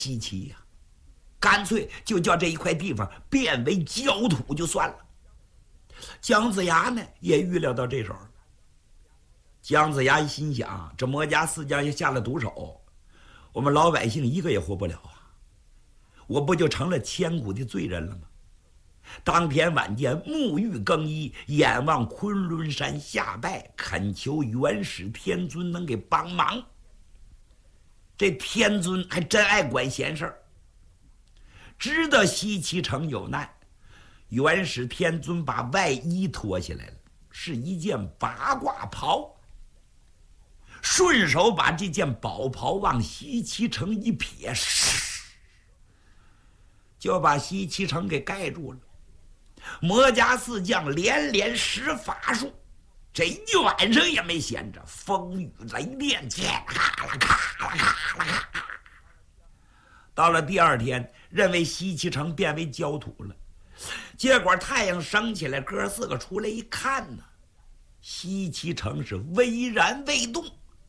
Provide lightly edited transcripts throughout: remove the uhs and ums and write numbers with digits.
稀奇呀，干脆就叫这一块地方变为焦土就算了。姜子牙呢也预料到这手了。姜子牙心想，这魔家四将也下了毒手，我们老百姓一个也活不了啊，我不就成了千古的罪人了吗？当天晚间沐浴更衣，眼望昆仑山下拜，恳求元始天尊能给帮忙。这天尊还真爱管闲事儿，知道西岐城有难，元始天尊把外衣脱下来了，是一件八卦袍，顺手把这件宝袍往西岐城一撇，就把西岐城给盖住了。魔家四将连连施法术，这一晚上也没闲着，风雨雷电，咔啦咔啦咔啦咔。到了第二天，认为西岐城变为焦土了，结果太阳升起来，哥四个出来一看呢，西岐城是巍然未动。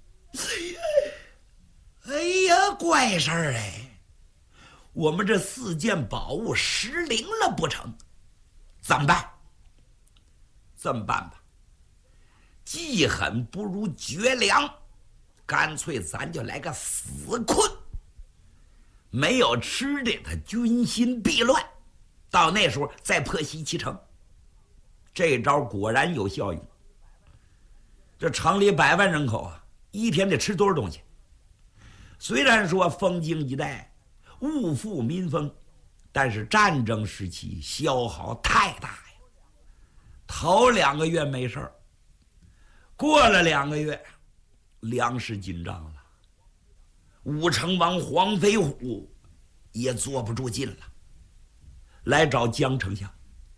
哎呀，怪事儿哎！我们这4件宝物失灵了不成？怎么办？这么办吧，记狠不如绝粮，干脆咱就来个死困。没有吃的，他军心必乱，到那时候再破西岐城。这招果然有效用。这城里100万人口啊，一天得吃多少东西？虽然说风经一代，物富民丰，但是战争时期消耗太大呀。头2个月没事儿，过了2个月，粮食紧张了。武成王黄飞虎也坐不住劲了，来找姜丞相。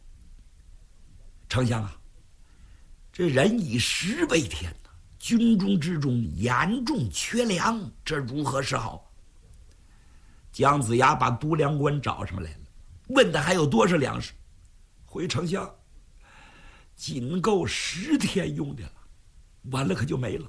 丞相啊，这人以食为天呐，军中之中严重缺粮，这如何是好？姜子牙把督粮官找上来了，问他还有多少粮食。回丞相，仅够10天用的了，完了可就没了。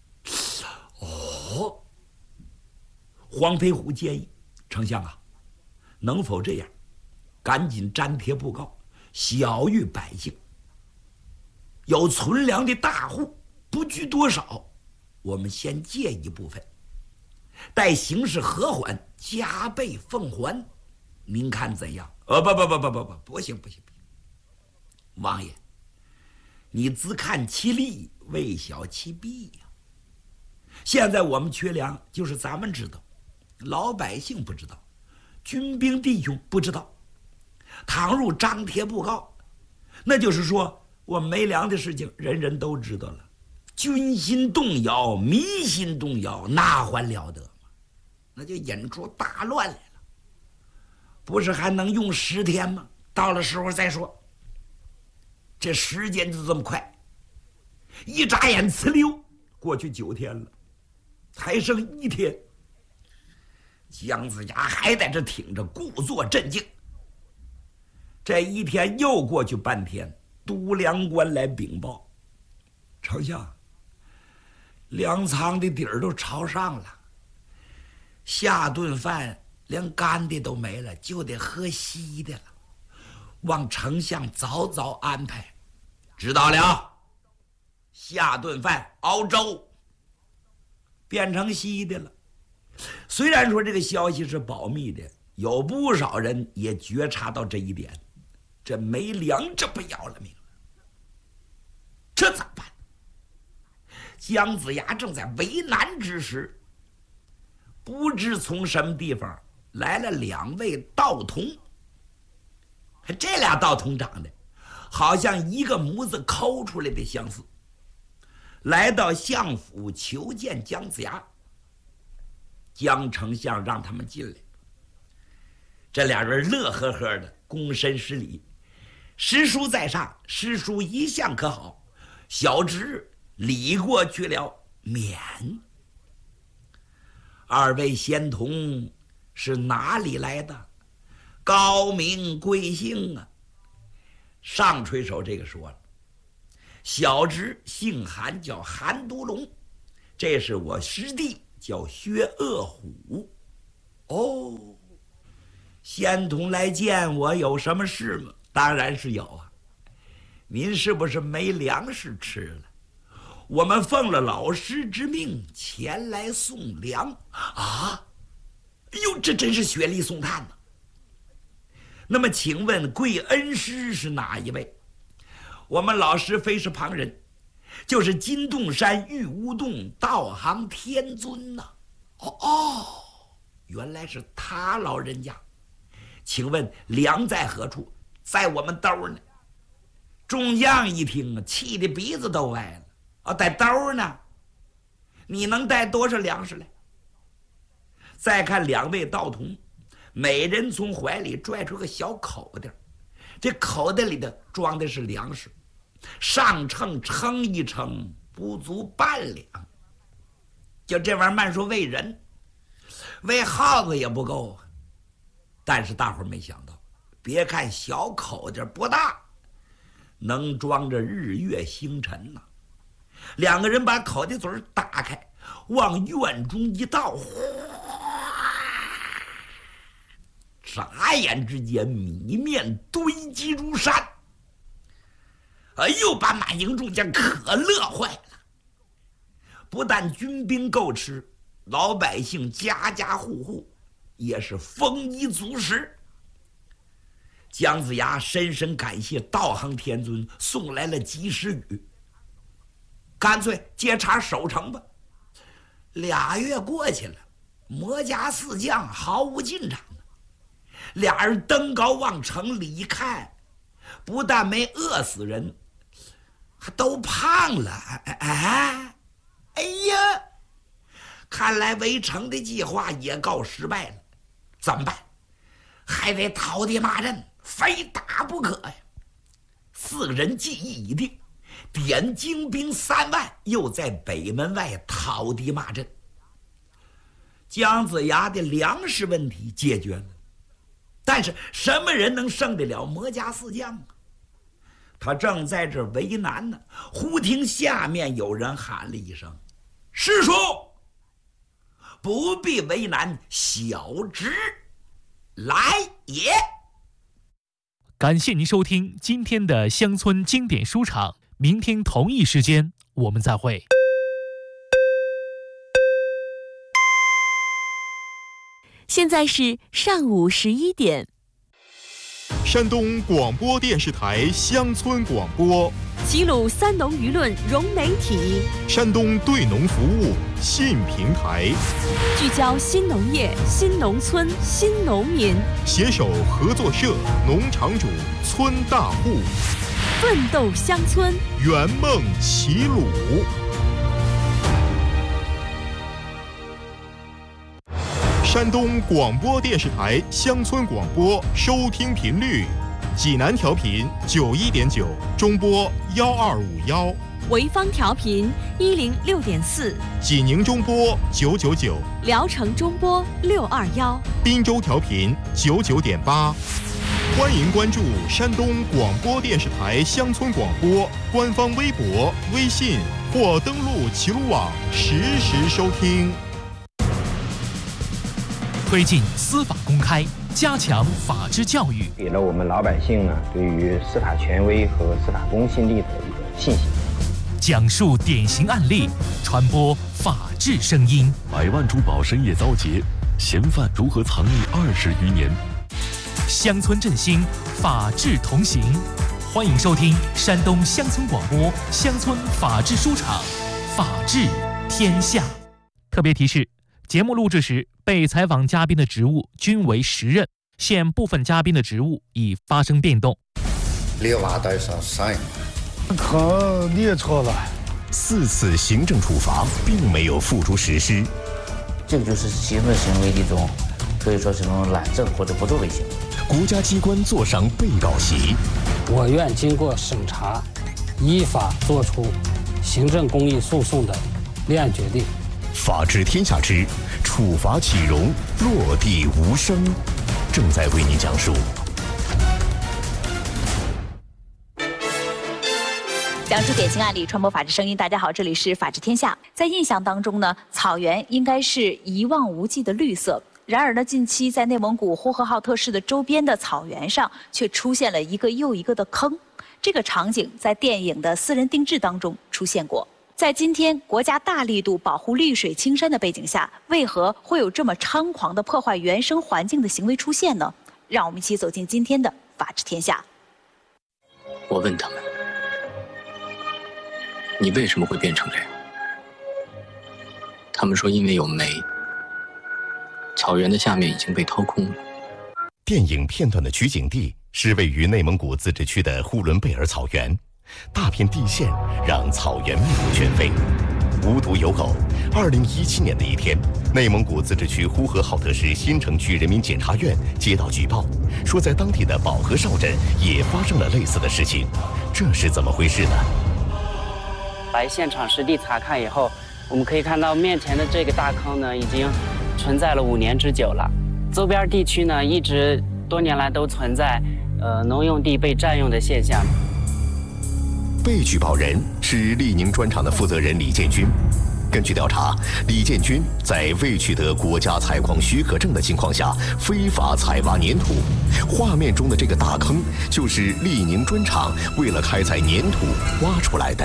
哦，黄飞虎建议丞相啊，能否这样，赶紧粘贴布告，晓谕百姓，有存粮的大户不拘多少，我们先借一部分，待形势和缓，加倍奉还，您看怎样？不行！王爷，你只看其利，未晓其弊呀。现在我们缺粮，就是咱们知道，老百姓不知道，军兵弟兄不知道。倘若张贴布告，那就是说我们没粮的事情人人都知道了，军心动摇，民心动摇，那还了得吗？那就引出大乱来了。不是还能用10天吗？到了时候再说。这时间就这么快，一眨眼呲溜过去9天了，还剩1天。姜子牙还在这挺着，故作镇静。这1天又过去半天，督粮官来禀报，丞相，粮仓的底儿都朝上了，下顿饭连干的都没了，就得喝稀的了，望丞相早早安排。知道了，下顿饭熬粥，变成稀的了。虽然说这个消息是保密的，有不少人也觉察到这一点，这没粮，这不要了命了，这怎么办？姜子牙正在为难之时，不知从什么地方来了2位道童。这俩道童长得好像一个模子抠出来的相似，来到相府求见姜子牙。姜丞相让他们进来，这俩人乐呵呵的躬身施礼，师叔在上，师叔一向可好，小侄礼过去了，免。2位仙童是哪里来的？高明贵姓啊？上垂手这个说了，小侄姓韩，叫韩独龙，这是我师弟，叫薛恶虎。 哦，县通来见我有什么事吗？当然是有啊。您是不是没粮食吃了？我们奉了老师之命前来送粮啊！哎呦，这真是雪里送炭呐！那么请问贵恩师是哪一位？我们老师非是旁人，就是金洞山玉乌洞道行天尊呐。哦，原来是他老人家。请问粮在何处？在我们兜呢。众将一听啊，气得鼻子都歪了。哦，带兜呢？你能带多少粮食来？再看两位道童，每人从怀里拽出个小口袋，这口袋里的装的是粮食，上秤称一称，不足半两。就这玩意儿，慢说喂人，喂耗子也不够啊。但是大伙儿没想到，别看小口袋不大，能装着日月星辰呐。两个人把口袋嘴打开，往院中一倒，眨眼之间米面堆积如山。哎呦，把满营众将可乐坏了。不但军兵够吃，老百姓家家户户也是丰衣足食。姜子牙深深感谢道行天尊送来了及时雨，干脆接茬守城吧。2月过去了，魔家四将毫无进展。俩人登高往城里一看，不但没饿死人，还都胖了。哎呀，看来围城的计划也告失败了。怎么办？还得讨地骂阵，非打不可呀。4个人计议已定，点精兵3万，又在北门外讨地骂阵。姜子牙的粮食问题解决了，但是什么人能胜得了魔家四将啊？他正在这为难呢，忽听下面有人喊了一声：“师叔，不必为难，小侄来也。” 感谢您收听今天的乡村经典书场，明天同一时间我们再会。 现在是上午11点。 山东广播电视台乡村广播， 齐鲁三农舆论融媒体， 山东对农服务新平台， 聚焦新农业、新农村、新农民， 携手合作社、农场主、村大户， 奋斗乡村， 圆梦齐鲁。山东广播电视台乡村广播收听频率：济南调频91.9，中波1251； 潍坊调频106.4， 济宁中波999， 聊城中波621， 滨州调频99.8。欢迎关注山东广播电视台乡村广播官方微博、微信，或登录齐鲁网实时收听。 推进司法公开，加强法治教育， 给了我们老百姓呢对于司法权威和司法公信力的一个信心。 讲述典型案例，传播法治声音。 百万珠宝深夜遭劫，嫌犯如何藏匿20余年？ 乡村振兴，法治同行。欢迎收听山东乡村广播乡村法治书场，法治天下。特别提示：节目录制时，被采访嘉宾的职务均为实任，现部分嘉宾的职务已发生变动。 你话对上晒， 可列错了。 4次行政处罚并没有付诸实施， 这个就是行政行为的一种，可以说是一种懒政或者不作为行为。 国家机关坐上被告席， 我院经过审查，依法作出行政公益诉讼的立案决定。 法治天下之处罚岂容落地无声，正在为您讲述。 讲述典型案例，传播法治声音。大家好，这里是法治天下。在印象当中呢，草原应该是一望无际的绿色， 然而呢，近期在内蒙古呼和浩特市的周边的草原上，却出现了一个又一个的坑。这个场景在电影的私人定制当中出现过。在今天国家大力度保护绿水青山的背景下，为何会有这么猖狂的破坏原生环境的行为出现呢？让我们一起走进今天的《法治天下》。 我问他们，你为什么会变成这样？他们说因为有煤，草原的下面已经被掏空了。 电影片段的取景地是位于内蒙古自治区的呼伦贝尔草原，大片地线让草原面目全非。无独有偶，2017年的一天，内蒙古自治区呼和浩特市新城区人民检察院接到举报，说在当地的保和邵镇也发生了类似的事情，这是怎么回事呢？ 来现场实地查看以后，我们可以看到面前的这个大坑呢，已经存在了5年之久了。周边地区呢，一直多年来都存在农用地被占用的现象。 被举报人是利宁砖厂的负责人李建军。根据调查，李建军在未取得国家采矿许可证的情况下，非法采挖粘土。画面中的这个大坑，就是利宁砖厂为了开采粘土挖出来的。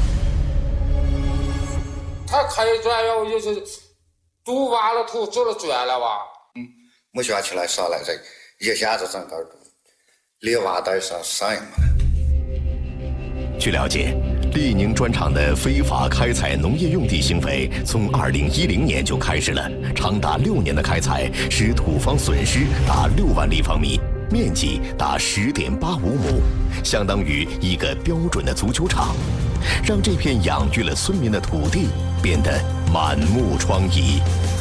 他开砖要就是都挖了土，做了砖了吧？ 没想起来上来这一下子整个连挖带上上瘾了。 据了解，利宁砖厂的非法开采农业用地行为从2010年就开始了，长达6年的开采使土方损失达6万立方米，面积达10.85亩，相当于一个标准的足球场，让这片养育了村民的土地变得满目疮痍。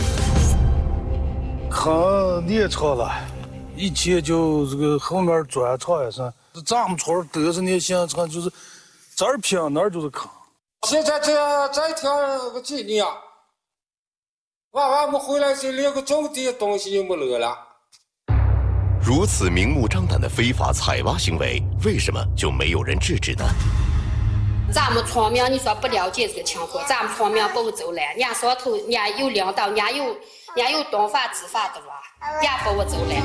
坑裂超了，一切就这个后面砖厂也是，咱们村得是那现场就是这儿平那儿就是坑。 现在这一天个几年，娃们回来就连个种地东西也没留了。 如此明目张胆的非法采挖行为，为什么就没有人制止呢？ 咱们村民你说不了解这个情况，咱们村民不走来，人家上头人家有领导，人家有懂法知法的吧，人家不走来。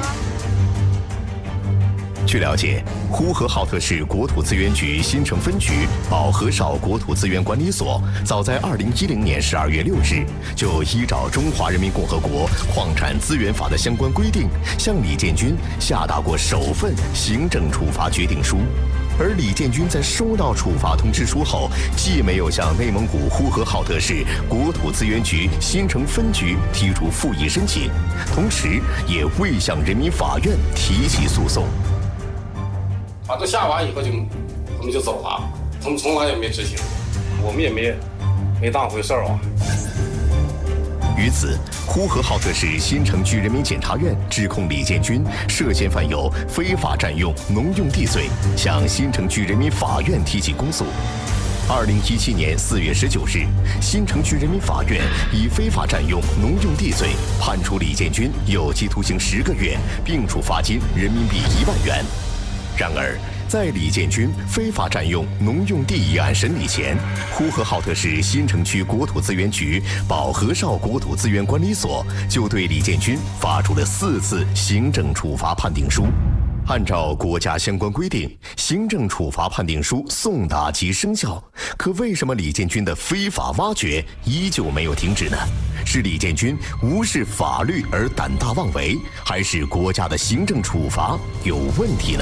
据了解，呼和浩特市国土资源局新城分局保和邵国土资源管理所早在2010年12月6日就依照《中华人民共和国矿产资源法》的相关规定，向李建军下达过首份行政处罚决定书。而李建军在收到处罚通知书后，既没有向内蒙古呼和浩特市国土资源局新城分局提出复议申请，同时也未向人民法院提起诉讼。 把都下完以后他们就走了，他们从来也没执行，我们也没当回事儿啊。 于此，呼和浩特市新城区人民检察院指控李建军涉嫌犯有非法占用农用地罪，向新城区人民法院提起公诉。2017年4月19日，新城区人民法院以非法占用农用地罪判处李建军有期徒刑10个月，并处罚金人民币1万元。然而，在李建军非法占用农用地一案审理前，呼和浩特市新城区国土资源局保和邵国土资源管理所就对李建军发出了4次行政处罚判定书。按照国家相关规定，行政处罚判定书送达即生效。可为什么李建军的非法挖掘依旧没有停止呢？是李建军无视法律而胆大妄为，还是国家的行政处罚有问题呢？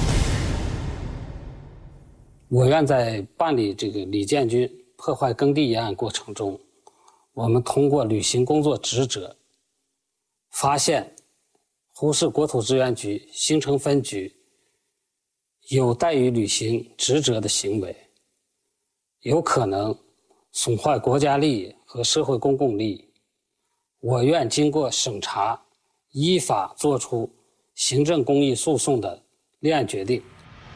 我院在办理这个李建军破坏耕地一案过程中，我们通过履行工作职责，发现呼市国土资源局新城分局有怠于履行职责的行为，有可能损坏国家利益和社会公共利益。我院经过审查，依法作出行政公益诉讼的立案决定。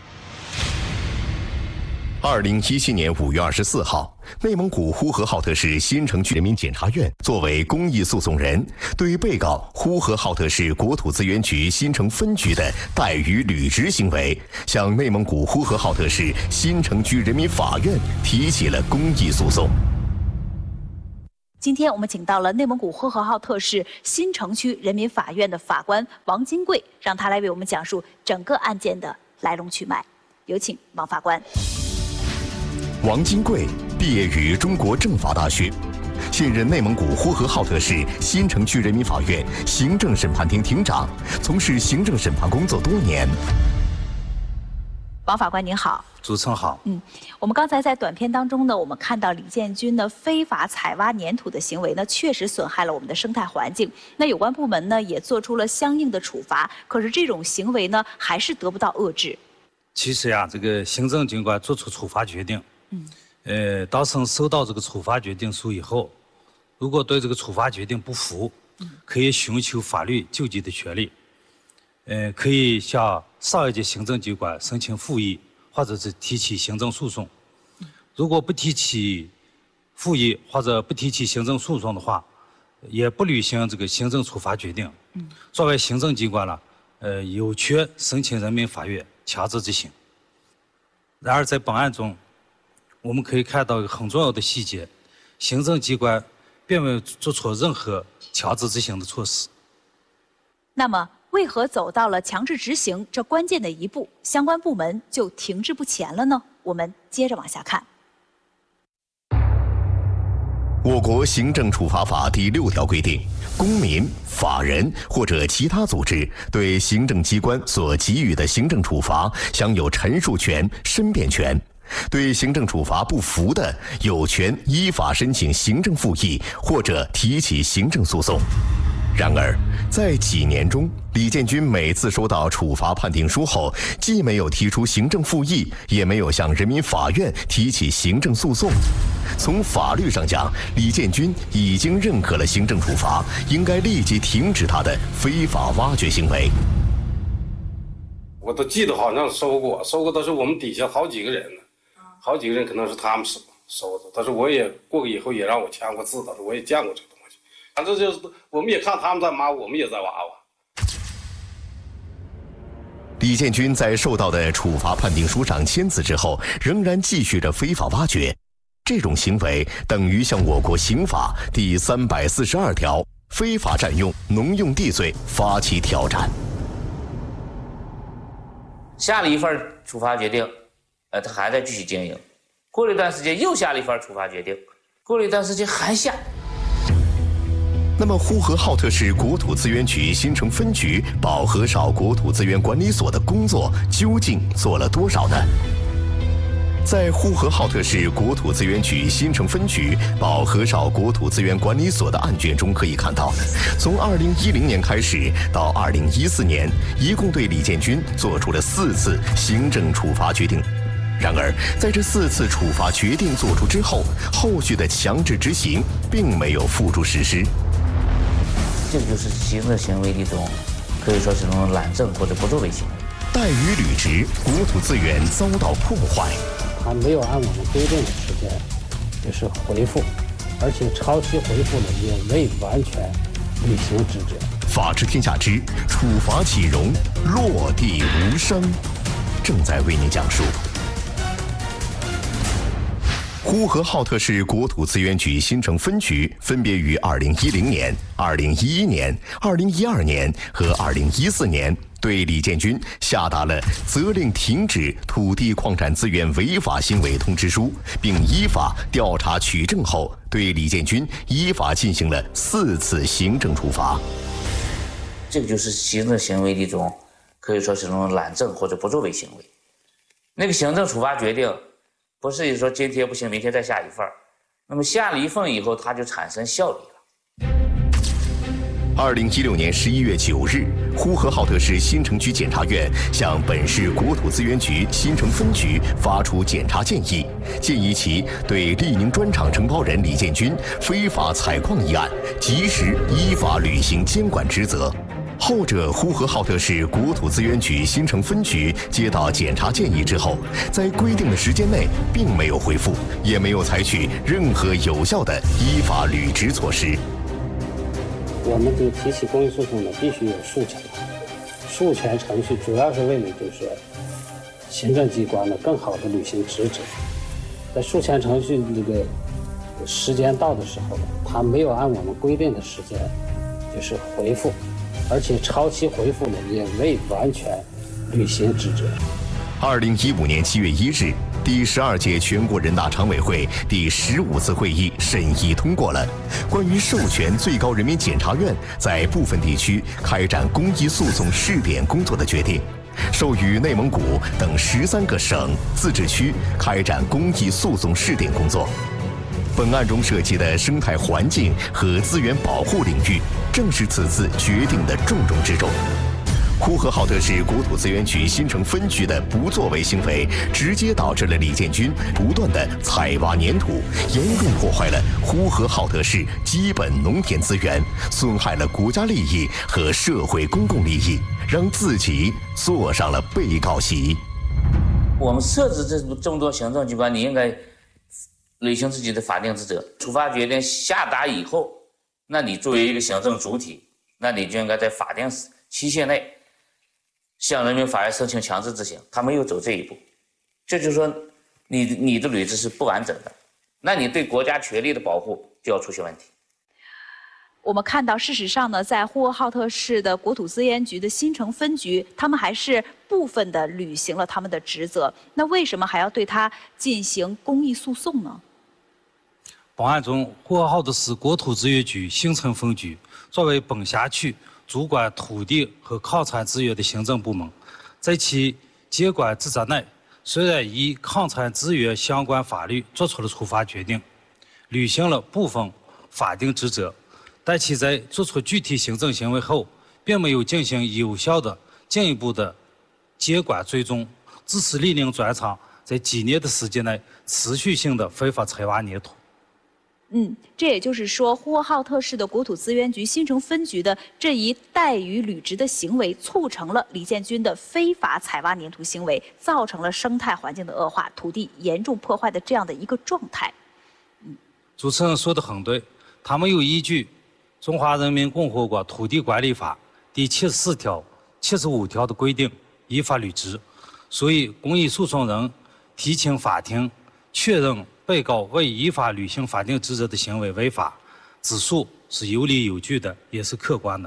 2017年5月24号，内蒙古呼和浩特市新城区人民检察院作为公益诉讼人，对于被告呼和浩特市国土资源局新城分局的怠于履职行为，向内蒙古呼和浩特市新城区人民法院提起了公益诉讼。 今天我们请到了内蒙古呼和浩特市新城区人民法院的法官王金贵，让他来为我们讲述整个案件的来龙去脉。有请王法官。 王金贵毕业于中国政法大学，现任内蒙古呼和浩特市新城区人民法院行政审判庭庭长，从事行政审判工作多年。 王法官您好。 主持人好。 我们刚才在短片当中呢，我们看到李建军呢非法采挖粘土的行为呢，确实损害了我们的生态环境。那有关部门呢也做出了相应的处罚，可是这种行为呢还是得不到遏制。 其实呀，这个行政机关做出处罚决定，当事人收到这个处罚决定书以后，如果对这个处罚决定不服，可以寻求法律救济的权利，可以向上一级行政机关申请复议，或者是提起行政诉讼。如果不提起复议或者不提起行政诉讼的话，也不履行这个行政处罚决定，作为行政机关了，有权申请人民法院强制执行。然而在本案中，我们可以看到一个很重要的细节，行政机关并没有做出任何强制执行的措施。 那么为何走到了强制执行这关键的一步，相关部门就停滞不前了呢？我们接着往下看。 我国行政处罚法第6条规定，公民、法人或者其他组织对行政机关所给予的行政处罚享有陈述权、申辩权。对行政处罚不服的，有权依法申请行政复议或者提起行政诉讼。然而，在几年中，李建军每次收到处罚判定书后，既没有提出行政复议，也没有向人民法院提起行政诉讼。从法律上讲，李建军已经认可了行政处罚，应该立即停止他的非法挖掘行为。 我都记得好像收过都是我们底下好几个人呢，好几个人可能是他们收的，但是我也过以后也让我签过字，但是我也见过这个东西。反正就是我们也看他们在挖，我们也在挖。 李建军在受到的处罚判定书上签字之后，仍然继续着非法挖掘，这种行为等于向我国刑法第342条非法占用农用地罪发起挑战。 下了一份处罚决定，他还在继续经营。过了一段时间又下了一份处罚决定，过了一段时间还下。 那么，呼和浩特市国土资源局新城分局保河少国土资源管理所的工作究竟做了多少呢？在呼和浩特市国土资源局新城分局保河少国土资源管理所的案卷中可以看到，从2010年开始到2014年，一共对李建军做出了4次行政处罚决定。然而，在这4次处罚决定作出之后，后续的强制执行并没有付诸实施。 这就是行政行为的一种，可以说是一种懒政或者不作为行为。 怠于履职，国土资源遭到破坏。 他没有按我们规定的时间就是回复，而且超期回复呢也未完全履行职责。 法治天下之处罚岂容落地无声，正在为您讲述。呼和浩特市国土资源局新城分局分别于2010年、2011年、2012年和2014年对李建军下达了责令停止土地矿产资源违法行为通知书，并依法调查取证后，对李建军依法进行了4次行政处罚。 这个就是行政行为的一种，可以说是一种懒政或者不作为行为。那个行政处罚决定不是说今天不行，明天再下一份，那么下了一份以后，它就产生效力了。 2016年11月9日，呼和浩特市新城区检察院向本市国土资源局新城分局发出检察建议，建议其对利宁砖厂承包人李建军非法采矿一案，及时依法履行监管职责。后者呼和浩特市国土资源局新城分局接到检察建议之后，在规定的时间内并没有回复，也没有采取任何有效的依法履职措施。 我们这个提起公益诉讼呢，必须有诉权，诉权程序主要是为了就是行政机关呢更好的履行职责。在诉权程序这个时间到的时候，他没有按我们规定的时间就是回复，而且超期回复呢也未完全履行职责。 2015年7月1日，第12届全国人大常委会第15次会议审议通过了关于授权最高人民检察院在部分地区开展公益诉讼试点工作的决定，授予内蒙古等13个省、自治区开展公益诉讼试点工作。本案中涉及的生态环境和资源保护领域，正是此次决定的重中之重。呼和浩特市国土资源局新城分局的不作为行为，直接导致了李建军不断的采挖粘土，严重破坏了呼和浩特市基本农田资源，损害了国家利益和社会公共利益，让自己坐上了被告席。 我们设置这么多行政机关，你应该履行自己的法定职责。处罚决定下达以后，那你作为一个行政主体，那你就应该在法定期限内向人民法院申请强制执行。他没有走这一步，这就是说你的履职是不完整的，那你对国家权力的保护就要出现问题。 我们看到，事实上呢，在呼和浩特市的国土资源局的新城分局，他们还是部分的履行了他们的职责。那为什么还要对他进行公益诉讼呢？ 本案中，呼和浩特市国土资源局新城分局作为本辖区主管土地和矿产资源的行政部门，在其监管职责内，虽然依矿产资源相关法律作出了处罚决定，履行了部分法定职责，但其在作出具体行政行为后，并没有进行有效的进一步的监管追踪，致使利宁砖厂在几年的时间内持续性的非法采挖粘土。 这也就是说，呼和浩特市的国土资源局新城分局的这一怠于履职的行为，促成了李建军的非法采挖粘土行为，造成了生态环境的恶化、土地严重破坏的这样的一个状态。 主持人说得很对，他们有依据《中华人民共和国土地管理法》第74条、75条的规定，依法履职，所以公益诉讼人提请法庭确认被告未依法履行法定职责的行为违法，指数是有理有据的，也是客观的。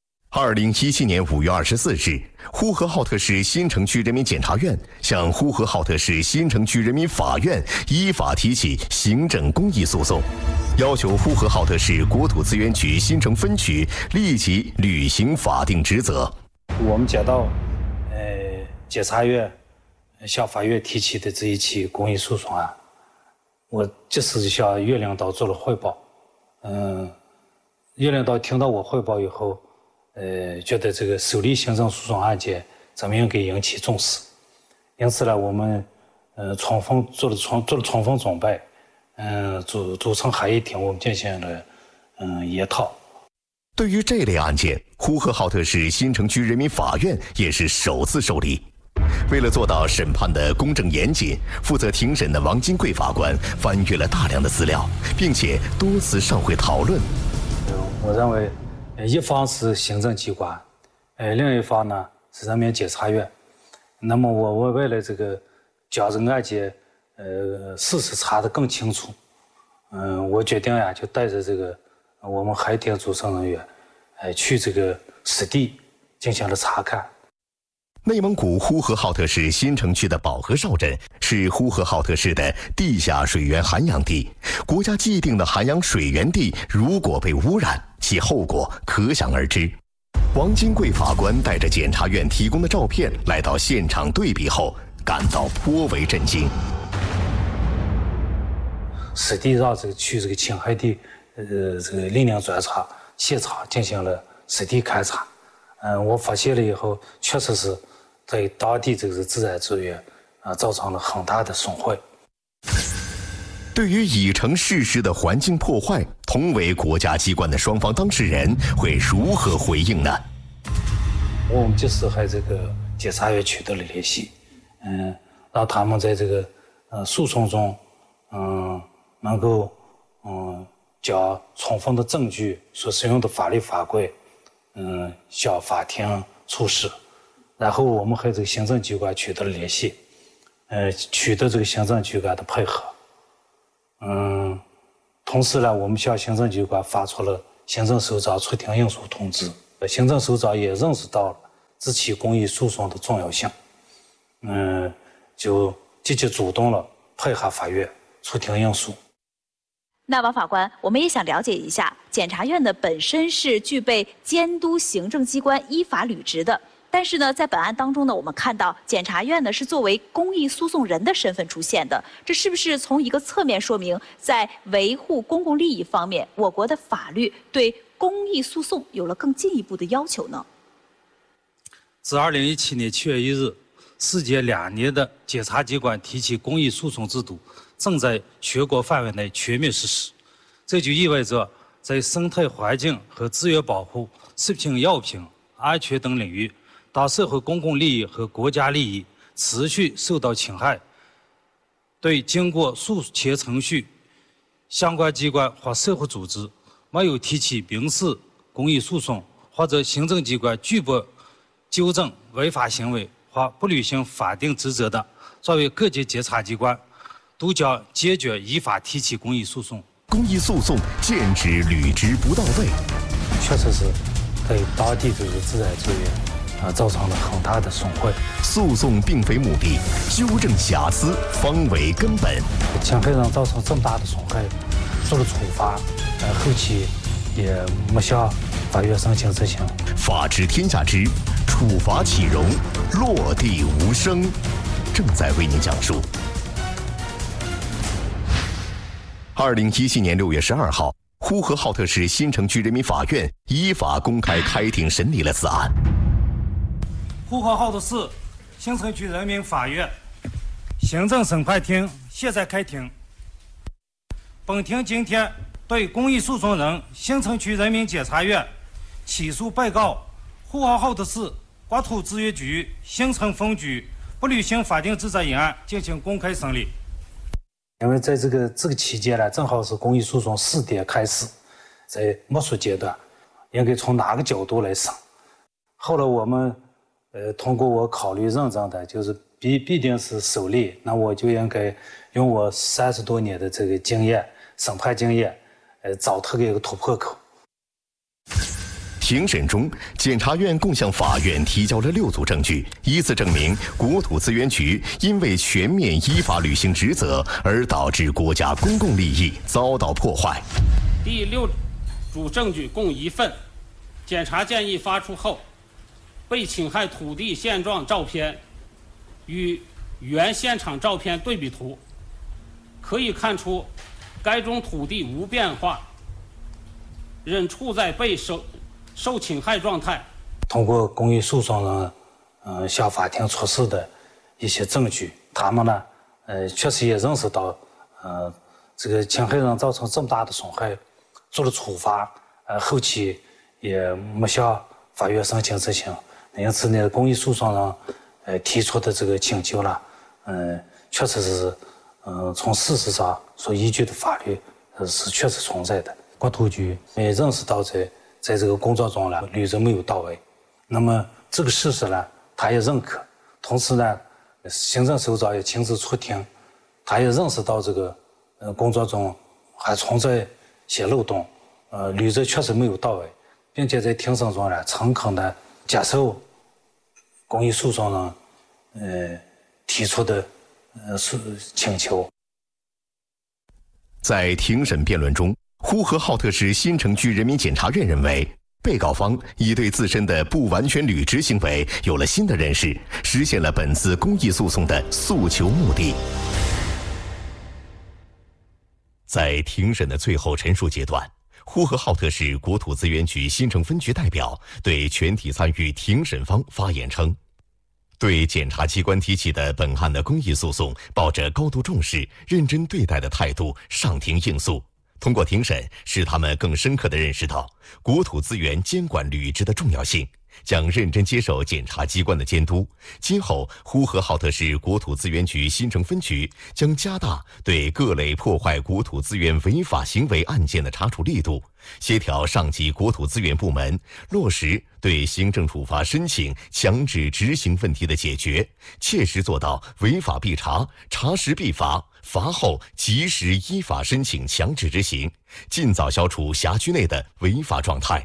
2017年5月24日，呼和浩特市新城区人民检察院向呼和浩特市新城区人民法院依法提起行政公益诉讼，要求呼和浩特市国土资源局新城分局立即履行法定职责。 我们接到检察院向法院提起的这一起公益诉讼案，我及时就向岳领导做了汇报。岳领导听到我汇报以后，觉得这个受理行政诉讼案件咱们应该引起重视，因此呢，我们做了充分准备，组成合议庭，我们进行了研讨。 对于这类案件，呼和浩特市新城区人民法院也是首次受理。为了做到审判的公正严谨，负责庭审的王金贵法官翻阅了大量的资料，并且多次上会讨论。 我认为，一方是行政机关，另一方呢是人民检察院。那么我为了这个将这个案件事实查得更清楚，我决定就带着这个我们合议庭组成人员，去这个实地进行了查看。 内蒙古呼和浩特市新城区的保河哨镇是呼和浩特市的地下水源涵养地，国家既定的涵养水源地如果被污染，其后果可想而知。王金贵法官带着检察院提供的照片来到现场对比后，感到颇为震惊。 实地让去这个青海地，这个利宁砖厂现场进行了实地勘查。我发现了以后，确实是对当地这个自然资源造成了很大的损坏。 对于已成事实的环境破坏，同为国家机关的双方当事人会如何回应呢？ 我们及时和这个检察院取得了联系，让他们在这个诉讼中，能够将充分的证据所适用的法律法规，向法庭出示。然后我们和这个行政机关取得了联系，取得这个行政机关的配合。 同时呢，我们向行政机关发出了行政首长出庭应诉通知。行政首长也认识到了这起公益诉讼的重要性，就积极主动了配合法院出庭应诉。 那王法官，我们也想了解一下，检察院呢本身是具备监督行政机关依法履职的，但是呢，在本案当中呢，我们看到检察院呢是作为公益诉讼人的身份出现的，这是不是从一个侧面说明，在维护公共利益方面，我国的法律对公益诉讼有了更进一步的要求呢？ 自2017年7月1日，世界2年的检察机关提起公益诉讼制度正在全国范围内全面实施。这就意味着，在生态环境和资源保护、食品药品安全等领域，当社会公共利益和国家利益持续受到侵害，对经过诉前程序相关机关或社会组织没有提起民事公益诉讼，或者行政机关拒不纠正违法行为或不履行法定职责的，作为各级检察机关都将坚决依法提起公益诉讼。 公益诉讼建指履职不到位， 确实是对当地这个自然资源造成了很大的损坏。 诉讼并非目的，纠正瑕疵方为根本。 侵害人造成这么大的损害，做了处罚，后期也没向法院申请执行。 法治天下之处罚岂容，落地无声，正在为您讲述。2017年6月12号，呼和浩特市新城区人民法院依法公开开庭审理了此案。 呼和浩特市新城区人民法院行政审判庭现在开庭。本庭今天对公益诉讼人新城区人民检察院起诉被告呼和浩特市国土资源局新城分局不履行法定职责一案进行公开审理。 因为在这个期间呢，正好是公益诉讼试点开始，在摸索阶段，应该从哪个角度来审？后来我们通过我考虑认证的，就是必定是首例，那我就应该用我30多年的这个经验，审判经验，找它一个突破口。 庭审中，检察院共向法院提交了6组证据，依次证明国土资源局因为全面依法履行职责而导致国家公共利益遭到破坏。 第6组证据共1份，检察建议发出后，被侵害土地现状照片与原现场照片对比图，可以看出该中土地无变化，仍处在被受侵害状态。 通过公益诉讼人向法庭出示的一些证据，他们呢确实也认识到这个侵害人造成这么大的损害，做了处罚，后期也没向法院申请执行，因此呢，公益诉讼人提出的这个请求了，确实是从事实上所依据的法律是确实存在的。国土局也认识到在这个工作中呢，履职没有到位，那么这个事实呢，他也认可。同时呢，行政首长也亲自出庭，他也认识到这个工作中还存在些漏洞，履职确实没有到位，并且在庭审中呢，诚恳地接受公益诉讼人提出的请求。 在庭审辩论中，呼和浩特市新城区人民检察院认为，被告方已对自身的不完全履职行为有了新的认识，实现了本次公益诉讼的诉求目的。在庭审的最后陈述阶段，呼和浩特市国土资源局新城分局代表对全体参与庭审方发言称，对检察机关提起的本案的公益诉讼抱着高度重视、认真对待的态度上庭应诉。通过庭审，使他们更深刻地认识到国土资源监管履职的重要性， 将认真接受检察机关的监督。今后，呼和浩特市国土资源局新城分局将加大对各类破坏国土资源违法行为案件的查处力度，协调上级国土资源部门，落实对行政处罚申请强制执行问题的解决，切实做到违法必查、查实必罚、罚后及时依法申请强制执行，尽早消除辖区内的违法状态。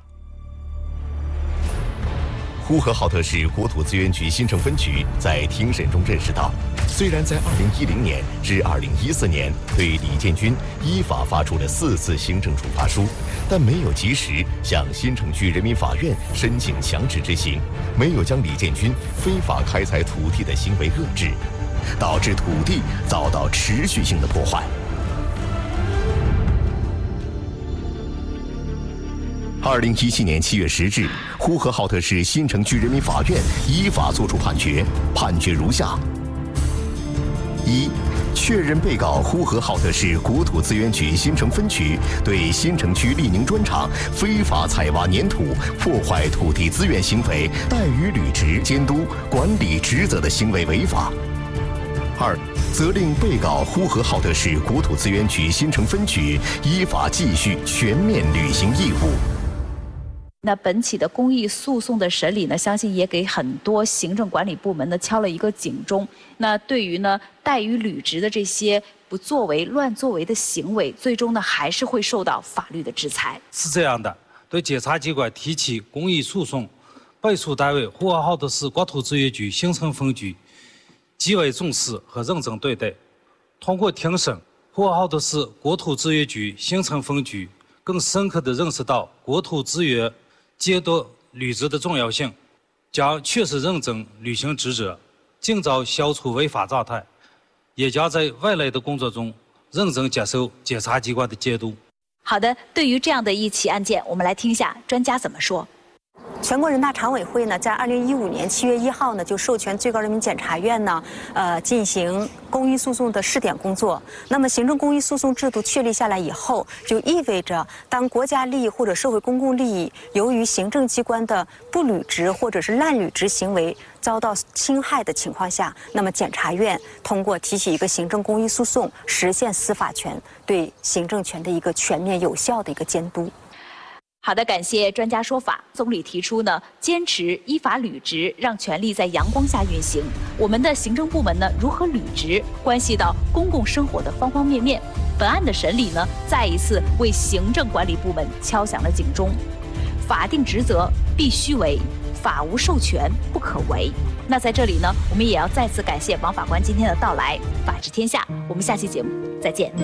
呼和浩特市国土资源局新城分局在庭审中认识到，虽然在2010年至2014年对李建军依法发出了4次行政处罚书，但没有及时向新城区人民法院申请强制执行，没有将李建军非法开采土地的行为遏制，导致土地遭到持续性的破坏。2017年7月10日，呼和浩特市新城区人民法院依法作出判决，判决如下：一、确认被告呼和浩特市国土资源局新城分局对新城区利宁砖厂非法采挖粘土、破坏土地资源行为怠于履职监督管理职责的行为违法。二、责令被告呼和浩特市国土资源局新城分局依法继续全面履行义务。 那本起的公益诉讼的审理呢，相信也给很多行政管理部门呢敲了一个警钟。那对于呢怠于履职的这些不作为、乱作为的行为，最终呢还是会受到法律的制裁。 是这样的，对检察机关提起公益诉讼，被诉单位呼和浩特市国土资源局新城分局极为重视和认真对待。通过庭审，呼和浩特市国土资源局新城分局更深刻地认识到国土资源监督履职的重要性，将确实认真履行职责，尽早消除违法状态，也将在未来的工作中认真接受检察机关的监督。 好的，对于这样的一起案件，我们来听一下专家怎么说。 全国人大常委会呢，在2015年7月1号呢，就授权最高人民检察院呢，进行公益诉讼的试点工作。那么，行政公益诉讼制度确立下来以后，就意味着当国家利益或者社会公共利益由于行政机关的不履职或者是滥履职行为遭到侵害的情况下，那么检察院通过提起一个行政公益诉讼，实现司法权对行政权的一个全面有效的一个监督。 好的，感谢专家说法。总理提出呢，坚持依法履职，让权力在阳光下运行。我们的行政部门呢，如何履职，关系到公共生活的方方面面。本案的审理呢，再一次为行政管理部门敲响了警钟。法定职责必须为，法无授权不可为。那在这里呢，我们也要再次感谢王法官今天的到来。法治天下，我们下期节目再见。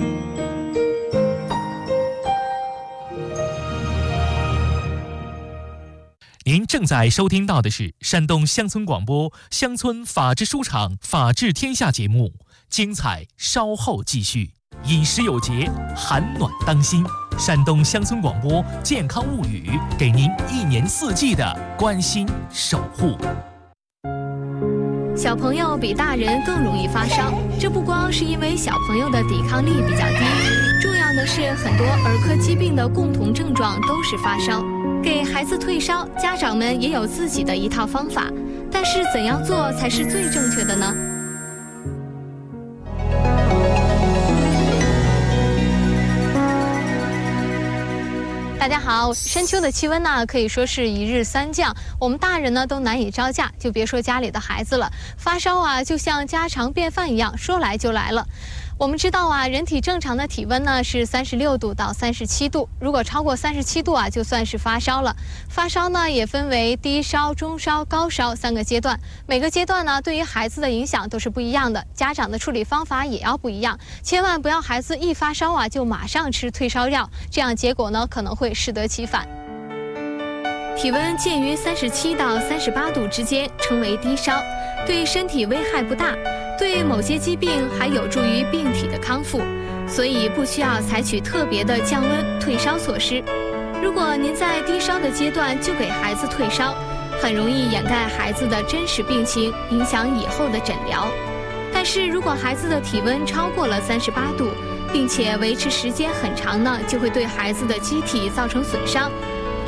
您正在收听到的是山东乡村广播乡村法治书场法治天下节目，精彩稍后继续。饮食有节，寒暖当心。山东乡村广播健康物语，给您1年4季的关心守护。 小朋友比大人更容易发烧，这不光是因为小朋友的抵抗力比较低，重要的是很多儿科疾病的共同症状都是发烧。给孩子退烧，家长们也有自己的一套方法，但是怎样做才是最正确的呢？大家好，深秋的气温呢可以说是1日3降，我们大人呢都难以招架，就别说家里的孩子了。发烧啊，就像家常便饭一样，说来就来了。我们知道啊，人体正常的体温呢是36度到37度，如果超过37度啊，就算是发烧了。发烧呢也分为低烧、中烧、高烧3个阶段，每个阶段呢对于孩子的影响都是不一样的，家长的处理方法也要不一样，千万不要孩子一发烧啊就马上吃退烧药，这样结果呢可能会适得其反。体温介于37到38度之间称为低烧，对身体危害不大，对某些疾病还有助于病体的康复，所以不需要采取特别的降温退烧措施。如果您在低烧的阶段就给孩子退烧，很容易掩盖孩子的真实病情，影响以后的诊疗。但是如果孩子的体温超过了38度，并且维持时间很长呢，就会对孩子的机体造成损伤。这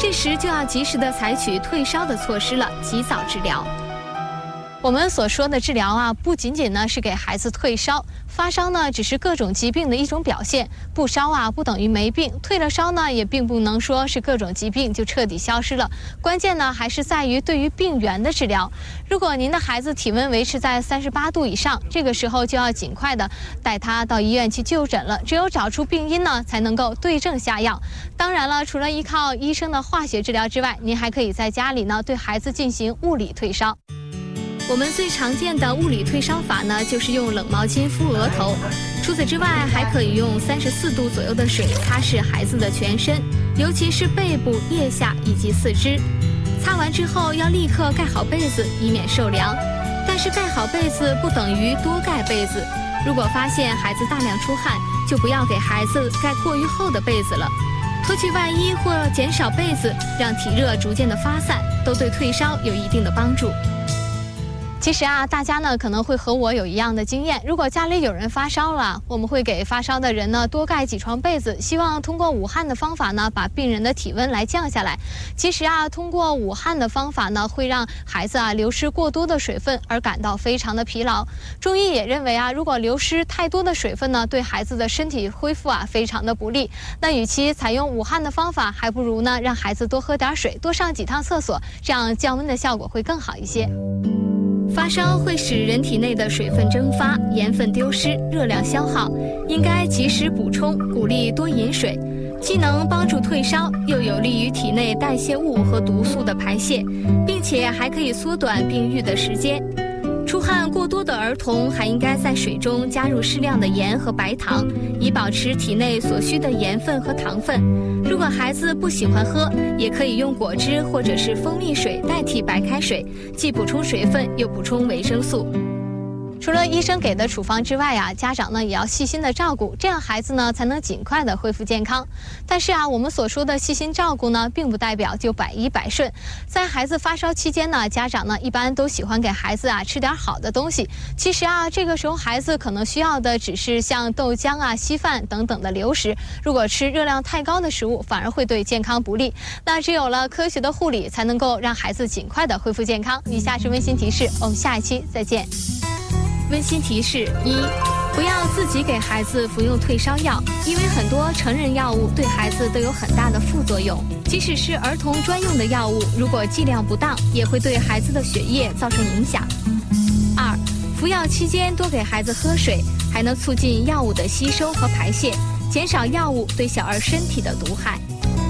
这时就要及时的采取退烧的措施了，及早治疗。我们所说的治疗啊，不仅仅呢是给孩子退烧，发烧呢只是各种疾病的一种表现，不烧啊不等于没病，退了烧呢也并不能说是各种疾病就彻底消失了。关键呢还是在于对于病源的治疗。如果您的孩子体温维持在38度以上，这个时候就要尽快的带他到医院去就诊了。只有找出病因呢，才能够对症下药。当然了，除了依靠医生的化学治疗之外，您还可以在家里呢对孩子进行物理退烧。我们最常见的物理退烧法呢，就是用冷毛巾敷额头。除此之外，还可以用34度左右的水擦拭孩子的全身，尤其是背部、腋下以及四肢。擦完之后要立刻盖好被子，以免受凉。但是盖好被子不等于多盖被子。如果发现孩子大量出汗，就不要给孩子盖过于厚的被子了。脱去外衣或减少被子，让体热逐渐的发散，都对退烧有一定的帮助。其实啊，大家呢可能会和我有一样的经验。如果家里有人发烧了，我们会给发烧的人呢多盖几床被子，希望通过捂汗的方法呢把病人的体温来降下来。其实啊，通过捂汗的方法呢，会让孩子啊流失过多的水分，而感到非常的疲劳。中医也认为啊，如果流失太多的水分呢，对孩子的身体恢复啊非常的不利。那与其采用捂汗的方法，还不如呢让孩子多喝点水，多上几趟厕所，这样降温的效果会更好一些。发烧会使人体内的水分蒸发，盐分丢失，热量消耗，应该及时补充，鼓励多饮水，既能帮助退烧，又有利于体内代谢物和毒素的排泄，并且还可以缩短病愈的时间。出汗过多的儿童还应该在水中加入适量的盐和白糖，以保持体内所需的盐分和糖分。如果孩子不喜欢喝，也可以用果汁或者是蜂蜜水代替白开水，既补充水分又补充维生素。除了医生给的处方之外啊，家长呢也要细心的照顾，这样孩子呢才能尽快的恢复健康。但是啊，我们所说的细心照顾呢，并不代表就百依百顺。在孩子发烧期间呢，家长呢一般都喜欢给孩子啊吃点好的东西。其实啊，这个时候孩子可能需要的只是像豆浆啊、稀饭等等的流食。如果吃热量太高的食物，反而会对健康不利。那只有了科学的护理，才能够让孩子尽快的恢复健康。以下是温馨提示，我们下一期再见。温馨提示：一，不要自己给孩子服用退烧药，因为很多成人药物对孩子都有很大的副作用。即使是儿童专用的药物，如果剂量不当，也会对孩子的血液造成影响。二，服药期间多给孩子喝水，还能促进药物的吸收和排泄，减少药物对小儿身体的毒害。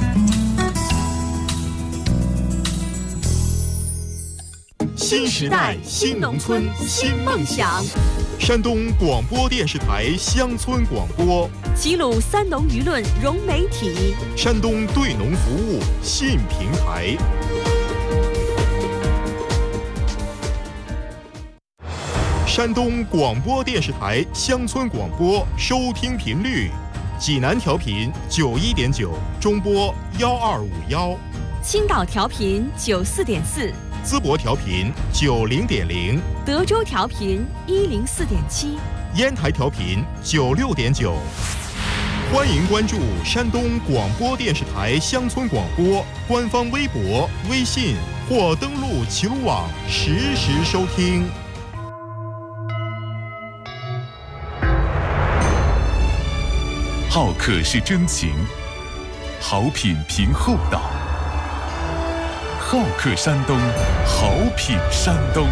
新时代，新农村，新梦想。山东广播电视台乡村广播， 齐鲁三农舆论融媒体， 山东对农服务信平台。山东广播电视台乡村广播收听频率：济南调频91.9，中波1251； 青岛调频94.4。 淄博调频90.0， 德州调频104.7， 烟台调频96.9。欢迎关注山东广播电视台乡村广播官方微博、微信或登录齐鲁网实时收听。 好客是真情，好品凭厚道。好客山东，好品山东。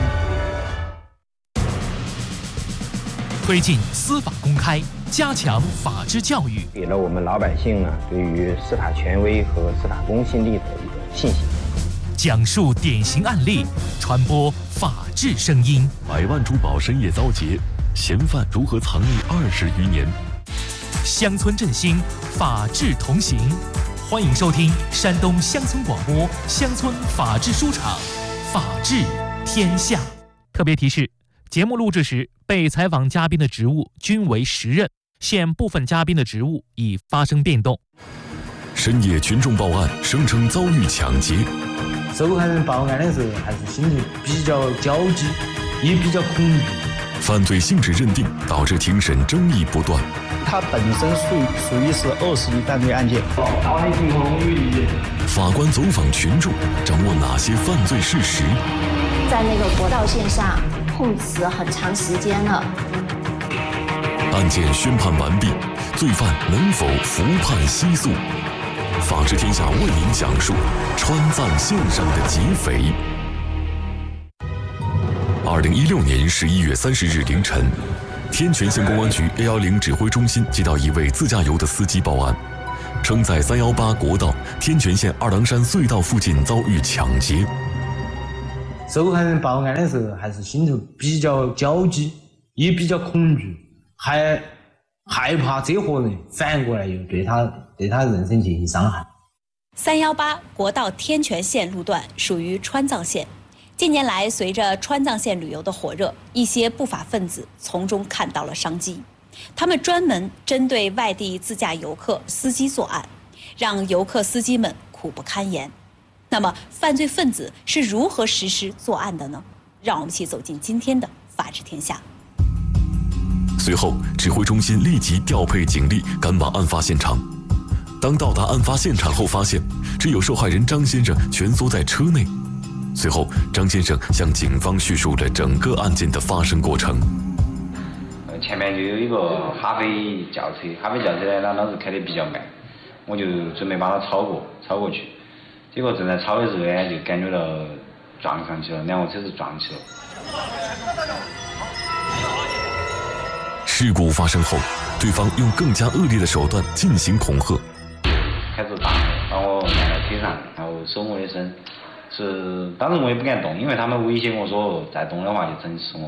推进司法公开，加强法治教育， 给了我们老百姓呢对于司法权威和司法公信力的一个信心。 讲述典型案例，传播法治声音。 百万珠宝深夜遭劫，嫌犯如何藏匿20余年？ 乡村振兴，法治同行。欢迎收听山东乡村广播乡村法治书场，法治天下。特别提示：节目录制时，被采访嘉宾的职务均为实任，现部分嘉宾的职务已发生变动。 深夜群众报案，声称遭遇抢劫。 受害人报案的时候，还是心里比较焦急，也比较恐惧。 犯罪性质认定导致庭审争议不断。 它本身属于是恶势力犯罪案件。大体情况我予理解。 法官走访群众，掌握哪些犯罪事实？ 在那个国道线上碰瓷很长时间了。 案件宣判完毕，罪犯能否服判息诉？法治天下为您讲述川藏线上的劫匪。2016年11月30日凌晨，天全县公安局110指挥中心接到一位自驾游的司机报案，称在318国道天全县二郎山隧道附近遭遇抢劫。 受害人报案的时候还是心头比较焦急，也比较恐惧，还害怕这伙人反过来又对他人身进行伤害。 318国道天全县路段属于川藏线，近年来随着川藏线旅游的火热，一些不法分子从中看到了商机，他们专门针对外地自驾游客司机作案，让游客司机们苦不堪言。那么犯罪分子是如何实施作案的呢？让我们一起走进今天的法治天下。 随后，指挥中心立即调配警力赶往案发现场。当到达案发现场后，发现只有受害人张先生蜷缩在车内。随后，张先生向警方叙述了整个案件的发生过程。 前面就有一个哈飞轿车，哈飞轿车呢，当时开得比较慢，我就准备把它超过去。结果正在超的时候呢，就感觉到撞上去了，两个车子撞起了。 事故发生后，对方用更加恶劣的手段进行恐吓， 开始打我按到腿上，然后手摸的身，是当时我也不敢动，因为他们威胁我说再动的话就整死我。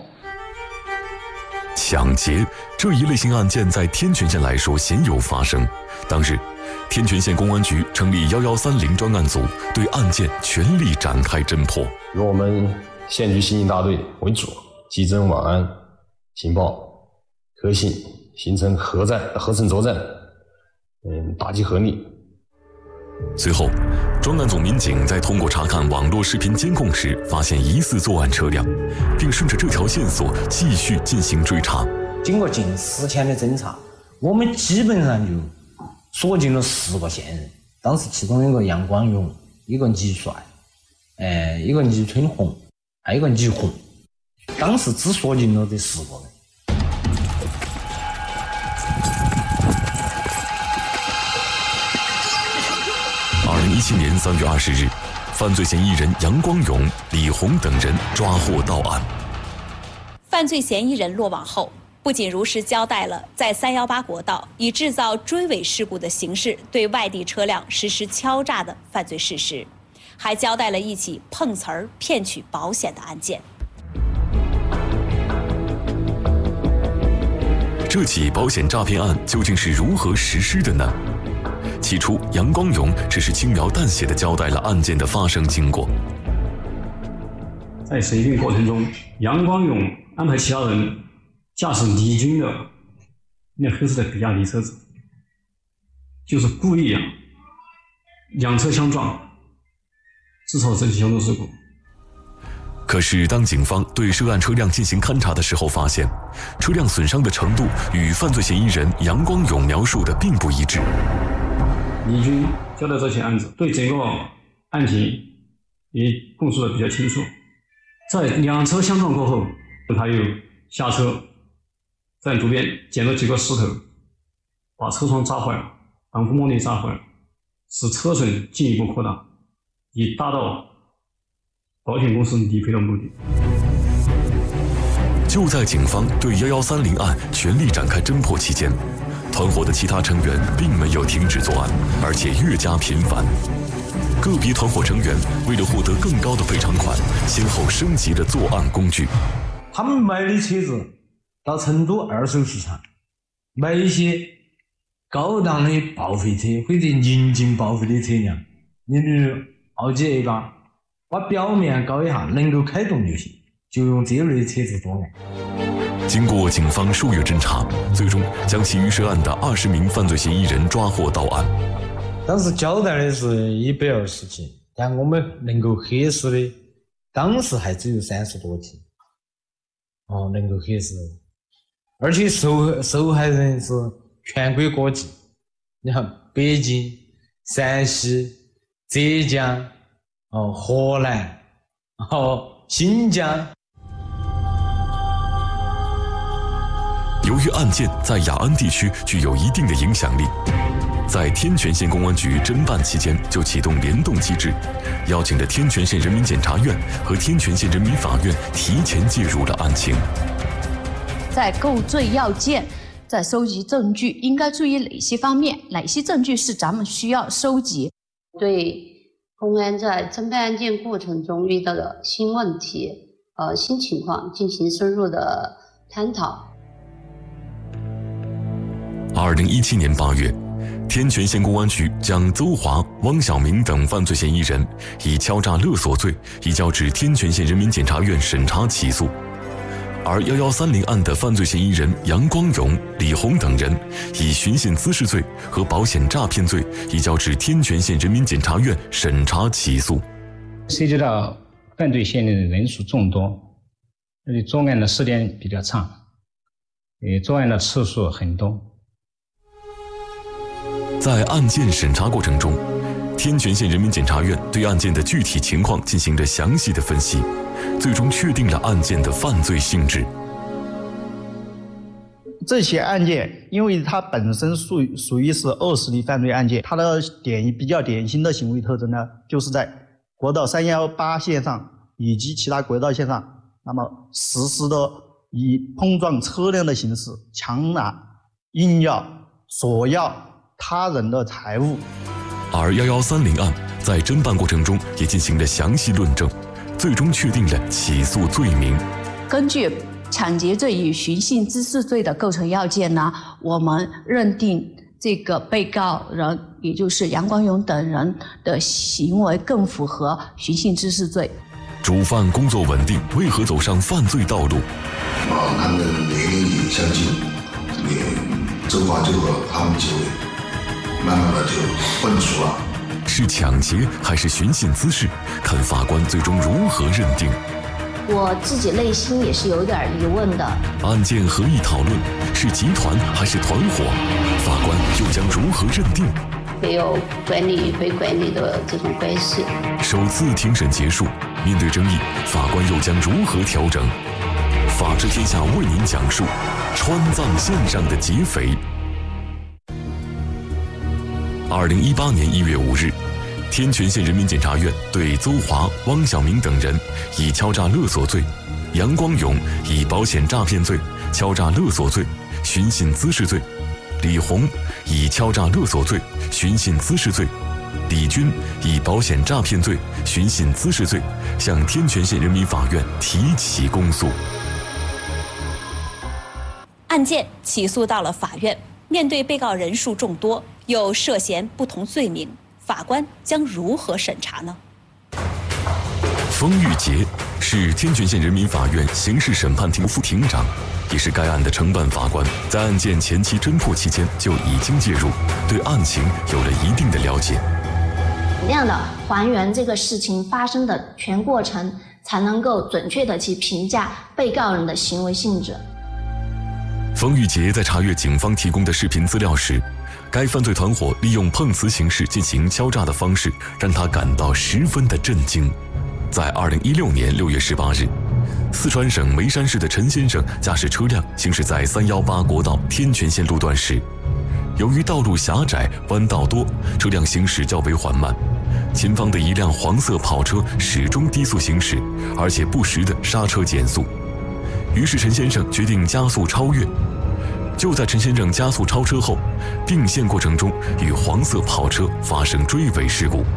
抢劫这一类型案件在天全县来说鲜有发生。当日，天全县公安局成立1130专案组，对案件全力展开侦破。 由我们县局刑警大队为主，稽侦网案情报可信，形成合成作战，打击合力。 随后，专案组民警在通过查看网络视频监控时，发现疑似作案车辆，并顺着这条线索继续进行追查。 经过近10天的侦查，我们基本上就锁定了4个线人。当时其中一个杨光勇，一个倪帅，一个倪春红，还有一个倪红。当时只锁定了这4个人。 2017年3月20日，犯罪嫌疑人杨光勇、李红等人抓获到案。 犯罪嫌疑人落网后，不仅如实交代了在318国道以制造追尾事故的形式对外地车辆实施敲诈的犯罪事实，还交代了一起碰瓷儿骗取保险的案件。 这起保险诈骗案究竟是如何实施的呢？起初，杨光勇只是轻描淡写地交代了案件的发生经过。 在审讯过程中，杨光勇安排其他人驾驶李军的那黑色的比亚迪车子，就是故意两车相撞，制造这起交通事故。 可是，当警方对涉案车辆进行勘查的时候，发现车辆损伤的程度与犯罪嫌疑人杨光勇描述的并不一致。 李军交代这起案子，对整个案情也供述的比较清楚。在两车相撞过后，他又下车，在路边捡了几个石头，把车窗砸坏了，挡风玻璃砸坏了，使车损进一步扩大，以达到保险公司理赔的目的。 就在警方对1130案全力展开侦破期间，团伙的其他成员并没有停止作案，而且越加频繁。个别团伙成员为了获得更高的赔偿款，先后升级了作案工具。 他们买的车子到成都二手市场买一些高档的报废车或者临近报废的车辆，你比如奥迪 A8，把表面搞一下，能够开动就行，就用这类车子作案。 经过警方数月侦查，最终将其余涉案的20名犯罪嫌疑人抓获到案。 当时交代的是120起，但我们能够核实的，当时还只有30多起。能够核实，而且受害人是全国各地，你看北京、山西、浙江、河南、新疆。 由于案件在雅安地区具有一定的影响力，在天全县公安局侦办期间就启动联动机制，邀请了天全县人民检察院和天全县人民法院提前介入了案情。 在构罪要件，在收集证据，应该注意哪些方面？哪些证据是咱们需要收集？ 对公安在侦办案件过程中遇到的新问题、新情况进行深入的探讨。 2017年8月，天全县公安局将邹华、汪小明等犯罪嫌疑人以敲诈勒索罪移交至天全县人民检察院审查起诉。而1130案的犯罪嫌疑人杨光勇、李红等人以寻衅滋事罪和保险诈骗罪移交至天全县人民检察院审查起诉。 涉及到犯罪嫌疑人人数众多，而且作案的时间比较长，作案的次数很多。 在案件审查过程中，天全县人民检察院对案件的具体情况进行了详细的分析，最终确定了案件的犯罪性质。 这些案件，因为它本身属于是恶势力犯罪案件，它的比较典型的行为特征呢，就是在国道318线上以及其他国道线上，那么实施的以碰撞车辆的形式强拿、硬要、索要他人的财物。 而1130案在侦办过程中也进行了详细论证，最终确定了起诉罪名。 根据抢劫罪与寻衅滋事罪的构成要件呢，我们认定这个被告人，也就是杨光勇等人的行为更符合寻衅滋事罪。 主犯工作稳定，为何走上犯罪道路？ 他们年龄也相近，邹华就和他们几位慢慢的就混熟了。 是抢劫还是寻衅滋事？看法官最终如何认定。 我自己内心也是有点疑问的。 案件合议讨论，是集团还是团伙？法官又将如何认定？ 会有管理与被管理的这种关系。 首次庭审结束，面对争议，法官又将如何调整？法治天下为您讲述川藏线上的劫匪。2018年1月5日，天全县人民检察院对邹华、汪小明等人以敲诈勒索罪，杨光勇以保险诈骗罪、敲诈勒索罪、寻衅滋事罪，李红以敲诈勒索罪、寻衅滋事罪，李军以保险诈骗罪、寻衅滋事罪向天全县人民法院提起公诉。 案件起诉到了法院，面对被告人数众多，又涉嫌不同罪名，法官将如何审查呢？ 封玉杰是天全县人民法院刑事审判庭副庭长，也是该案的承办法官，在案件前期侦破期间就已经介入，对案情有了一定的了解。 怎样的还原这个事情发生的全过程，才能够准确的去评价被告人的行为性质。 封玉杰在查阅警方提供的视频资料时，该犯罪团伙利用碰瓷形式进行敲诈的方式，让他感到十分的震惊。在2016年6月18日，四川省眉山市的陈先生驾驶车辆行驶在318国道天全县路段时，由于道路狭窄、弯道多，车辆行驶较为缓慢。前方的一辆黄色跑车始终低速行驶，而且不时的刹车减速。于是陈先生决定加速超越。就在陈先生加速超车后，并线过程中与黄色跑车发生追尾事故。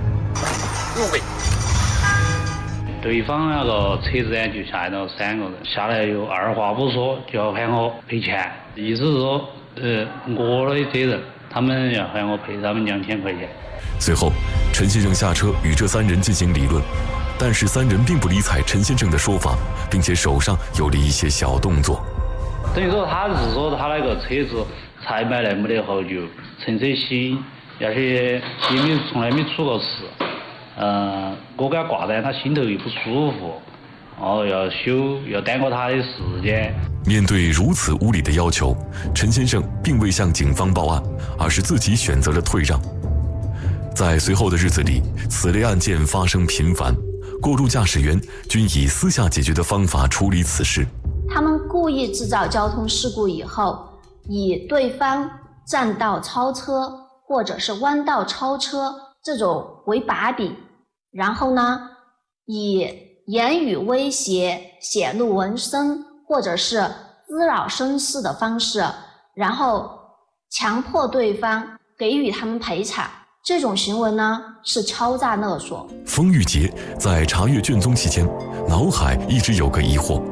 对方那个车子呢就下来了3个人，下来又二话不说就要喊我赔钱，意思是说我的责任，他们要喊我赔他们2000块钱。 随后陈先生下车与这3人进行理论，但是3人并不理睬陈先生的说法，并且手上有了一些小动作。 等于说他是说他那个车子才买来没得好久，乘车新，而且也从来没出过事。我给他挂单，他心头又不舒服，然后要修，要耽搁他的时间。 面对如此无理的要求，陈先生并未向警方报案，而是自己选择了退让。在随后的日子里，此类案件发生频繁，过路驾驶员均以私下解决的方法处理此事。 他们故意制造交通事故以后，以对方占道超车或者是弯道超车这种为把柄，然后呢，以言语威胁、显露纹身或者是滋扰声势的方式，然后强迫对方给予他们赔偿。这种行为呢是敲诈勒索。 封玉洁在查阅卷宗期间，脑海一直有个疑惑。